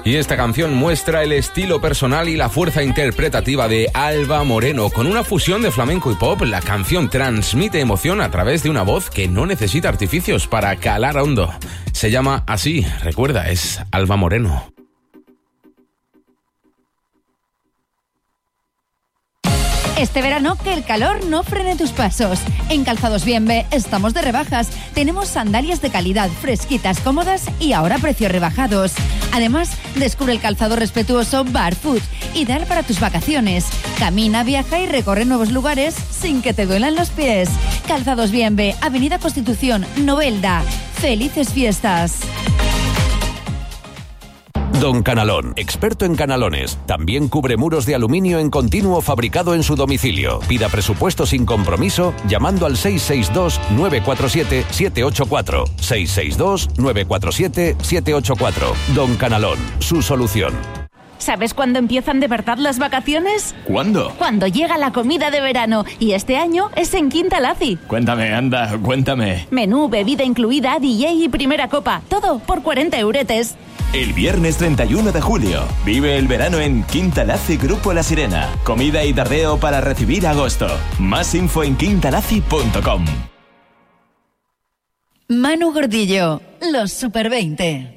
Y esta canción muestra el estilo personal y la fuerza interpretativa de Alba Moreno. Con una fusión de flamenco y pop, la canción transmite emoción a través de una voz que no necesita artificios para calar hondo. Se llama así, recuerda, es Alba Moreno. Este verano, que el calor no frene tus pasos. En Calzados Bienve estamos de rebajas. Tenemos sandalias de calidad, fresquitas, cómodas y ahora precios rebajados. Además, descubre el calzado respetuoso Barefoot, ideal para tus vacaciones. Camina, viaja y recorre nuevos lugares sin que te duelan los pies. Calzados Bienve, Avenida Constitución, Novelda. ¡Felices fiestas! Don Canalón, experto en canalones. También cubre muros de aluminio en continuo fabricado en su domicilio. Pida presupuesto sin compromiso llamando al 662-947-784. 662-947-784. Don Canalón, su solución. ¿Sabes cuándo empiezan de verdad las vacaciones? ¿Cuándo? Cuando llega la comida de verano. Y este año es en Quinta Laci. Cuéntame, anda, cuéntame. Menú, bebida incluida, DJ y primera copa. Todo por 40 euretes. El viernes 31 de julio, vive el verano en Quinta Laci Grupo La Sirena. Comida y tardeo para recibir agosto. Más info en quintalaci.com. Manu Gordillo, los Super 20.